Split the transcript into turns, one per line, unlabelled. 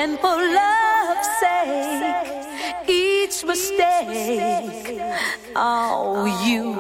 and for love's sake, each mistake, oh, you